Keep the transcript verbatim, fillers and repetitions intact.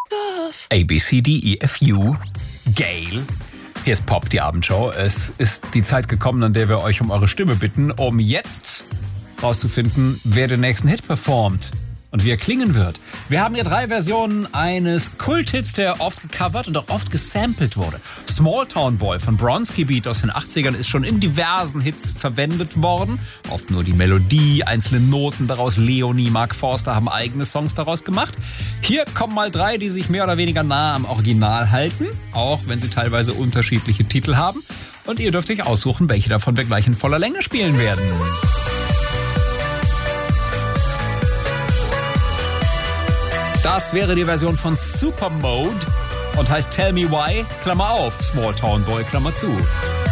A, B, C, D, E, F, U, Gail. Hier ist Pop, die Abendshow. Es ist die Zeit gekommen, an der wir euch um eure Stimme bitten, um jetzt rauszufinden, wer den nächsten Hit performt und wie er klingen wird. Wir haben hier drei Versionen eines Kulthits, der oft gecovert und auch oft gesampelt wurde. Small Town Boy von Bronski Beat aus den achtzigern ist schon in diversen Hits verwendet worden. Oft nur die Melodie, einzelne Noten daraus. Leonie, Mark Forster haben eigene Songs daraus gemacht. Hier kommen mal drei, die sich mehr oder weniger nah am Original halten, auch wenn sie teilweise unterschiedliche Titel haben. Und ihr dürft euch aussuchen, welche davon wir gleich in voller Länge spielen werden. Das wäre die Version von Super Mode und heißt Tell Me Why, Klammer auf, Small Town Boy, Klammer zu.